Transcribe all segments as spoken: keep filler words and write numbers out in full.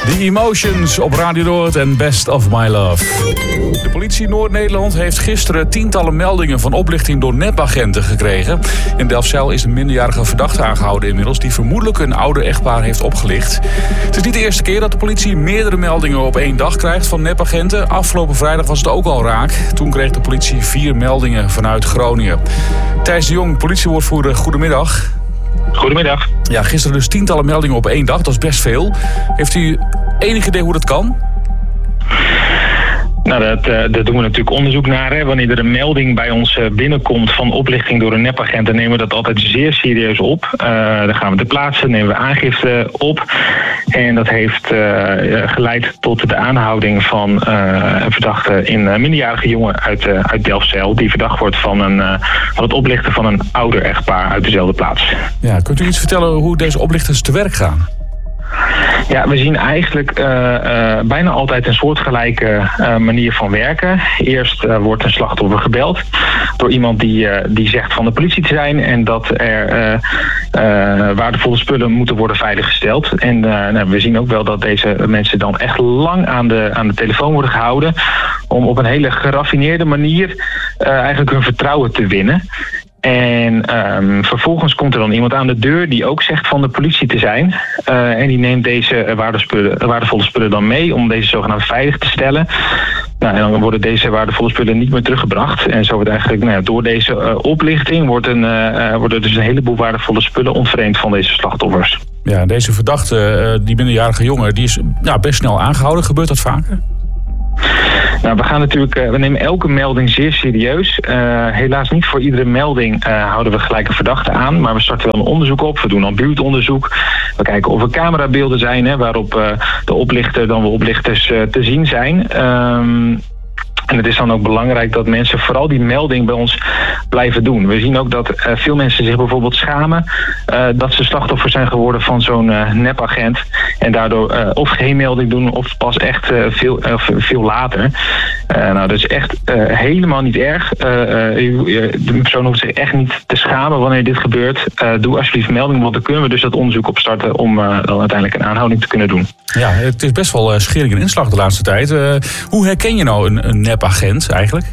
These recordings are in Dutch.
The Emotions op Radio Noord en Best of My Love. De politie Noord-Nederland heeft gisteren tientallen meldingen van oplichting door nepagenten gekregen. In Delfzijl is een minderjarige verdachte aangehouden inmiddels, die vermoedelijk een ouder echtpaar heeft opgelicht. Het is niet de eerste keer dat de politie meerdere meldingen op één dag krijgt van nepagenten. Afgelopen vrijdag was het ook al raak. Toen kreeg de politie vier meldingen vanuit Groningen. Thijs de Jong, politiewoordvoerder, goedemiddag. Goedemiddag. Ja, gisteren dus tientallen meldingen op één dag, dat is best veel. Heeft u enig idee hoe dat kan? Nou, dat, uh, daar doen we natuurlijk onderzoek naar. Hè. Wanneer er een melding bij ons uh, binnenkomt van oplichting door een nepagent, dan nemen we dat altijd zeer serieus op. Uh, dan gaan we ter plaatse, nemen we aangifte op. En dat heeft uh, geleid tot de aanhouding van uh, een verdachte, in een minderjarige jongen uit, uh, uit Delfzijl, die verdacht wordt van, een, uh, van het oplichten van een ouder echtpaar uit dezelfde plaats. Ja, kunt u iets vertellen hoe deze oplichters te werk gaan? Ja, we zien eigenlijk uh, uh, bijna altijd een soortgelijke uh, manier van werken. Eerst uh, wordt een slachtoffer gebeld door iemand die, uh, die zegt van de politie te zijn en dat er uh, uh, waardevolle spullen moeten worden veiliggesteld. En uh, nou, we zien ook wel dat deze mensen dan echt lang aan de, aan de telefoon worden gehouden om op een hele geraffineerde manier uh, eigenlijk hun vertrouwen te winnen. En um, vervolgens komt er dan iemand aan de deur die ook zegt van de politie te zijn. Uh, en die neemt deze waardevolle, waardevolle spullen dan mee om deze zogenaamd veilig te stellen. Nou, en dan worden deze waardevolle spullen niet meer teruggebracht. En zo wordt eigenlijk, nou ja, door deze uh, oplichting wordt een, uh, worden dus een heleboel waardevolle spullen ontvreemd van deze slachtoffers. Ja, deze verdachte, uh, die minderjarige jongen, die is ja, best snel aangehouden. Gebeurt dat vaker? Nou, we gaan natuurlijk, uh, we nemen elke melding zeer serieus. Uh, helaas niet voor iedere melding uh, houden we gelijk een verdachte aan. Maar we starten wel een onderzoek op. We doen al buurtonderzoek. We kijken of er camerabeelden zijn, hè, waarop uh, de oplichter dan de oplichters uh, te zien zijn. Um, En het is dan ook belangrijk dat mensen vooral die melding bij ons blijven doen. We zien ook dat uh, veel mensen zich bijvoorbeeld schamen uh, dat ze slachtoffer zijn geworden van zo'n uh, nepagent. En daardoor uh, of geen melding doen of pas echt uh, veel, uh, veel later. Uh, nou, dat is echt uh, helemaal niet erg. Uh, uh, de persoon hoeft zich echt niet te schamen wanneer dit gebeurt. Uh, doe alsjeblieft melding, want dan kunnen we dus dat onderzoek opstarten om uh, dan uiteindelijk een aanhouding te kunnen doen. Ja, het is best wel uh, schering en inslag de laatste tijd. Uh, hoe herken je nou een, een nepagent eigenlijk?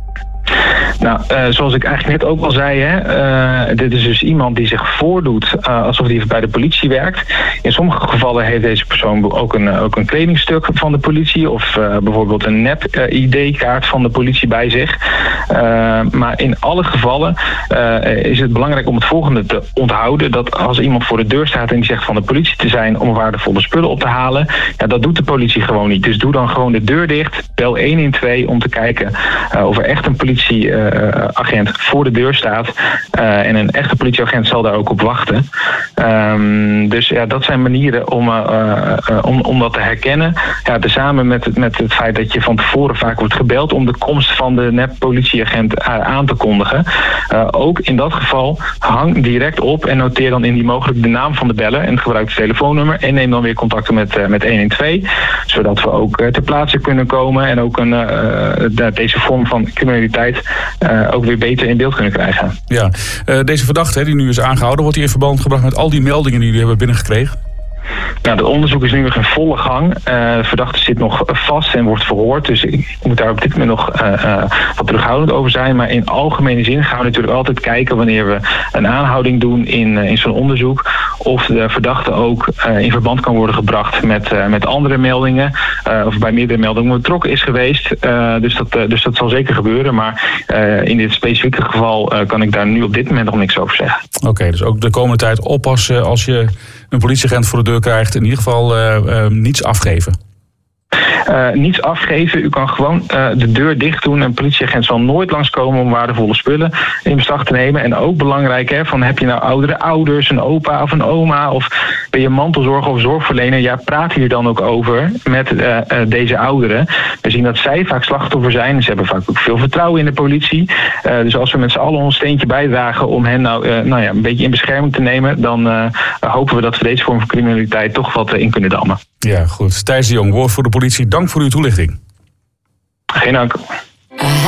Nou, uh, zoals ik eigenlijk net ook al zei, hè, uh, dit is dus iemand die zich voordoet uh, alsof hij bij de politie werkt. In sommige gevallen heeft deze persoon ook een, ook een kledingstuk van de politie of uh, bijvoorbeeld een nep-I D-kaart van de politie bij zich. Uh, maar in alle gevallen uh, is het belangrijk om het volgende te onthouden, dat als iemand voor de deur staat en die zegt van de politie te zijn om waardevolle spullen op te halen, ja, dat doet de politie gewoon niet. Dus doe dan gewoon de deur dicht, bel één een twee om te kijken uh, of er echt een politie Uh, agent voor de deur staat. Uh, en een echte politieagent zal daar ook op wachten. Um, dus ja, dat zijn manieren om, uh, uh, om, om dat te herkennen. Ja, tezamen met het, met het feit dat je van tevoren vaak wordt gebeld om de komst van de nep-politieagent uh, aan te kondigen. Uh, ook in dat geval hang direct op en noteer dan indien mogelijk de naam van de beller en gebruik het telefoonnummer en neem dan weer contacten met, uh, met één een twee. Zodat we ook uh, ter plaatse kunnen komen en ook een, uh, deze vorm van criminaliteit Uh, ook weer beter in beeld kunnen krijgen. Ja, uh, deze verdachte die nu is aangehouden, wordt hij in verband gebracht met al die meldingen die jullie hebben binnengekregen? Nou, het onderzoek is nu nog in volle gang. Uh, de verdachte zit nog vast en wordt verhoord. Dus ik moet daar op dit moment nog uh, uh, wat terughoudend over zijn. Maar in algemene zin gaan we natuurlijk altijd kijken wanneer we een aanhouding doen in, uh, in zo'n onderzoek. Of de verdachte ook uh, in verband kan worden gebracht met, uh, met andere meldingen. Uh, of bij meerdere meldingen betrokken is geweest. Uh, dus, dat, uh, dus dat zal zeker gebeuren. Maar uh, in dit specifieke geval uh, kan ik daar nu op dit moment nog niks over zeggen. Oké, okay, dus ook de komende tijd oppassen als je een politieagent voor de deur krijgt. In ieder geval uh, uh, niets afgeven. Uh, niets afgeven. U kan gewoon uh, de deur dicht doen. Een politieagent zal nooit langskomen om waardevolle spullen in beslag te nemen. En ook belangrijk, hè, van heb je nou oudere ouders, een opa of een oma, of ben je mantelzorger of zorgverlener? Ja, praat hier dan ook over met uh, uh, deze ouderen. We zien dat zij vaak slachtoffer zijn. Ze hebben vaak ook veel vertrouwen in de politie. Uh, dus als we met z'n allen ons steentje bijdragen om hen nou, uh, nou ja, een beetje in bescherming te nemen, dan uh, hopen we dat we deze vorm van criminaliteit toch wat uh, in kunnen dammen. Ja, goed. Thijs de Jong, woord voor de politie. Dank voor uw toelichting. Geen dank.